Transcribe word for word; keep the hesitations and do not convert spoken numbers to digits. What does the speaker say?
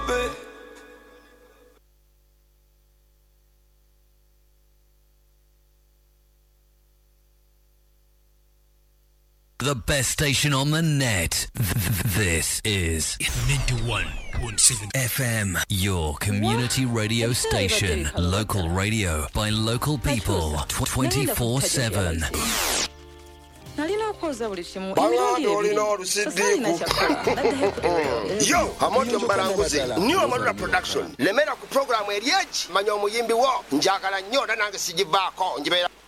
baby. The best station on the net. This is ninety-one point seven F M, your community radio station. Local radio by local people. twenty-four seven. Yo, Amoto Mbaranguzi, New Amalura Production. Lemera ku program eriachi, manyo muyimbi wo, njagala nnyo nange sijivako, njibera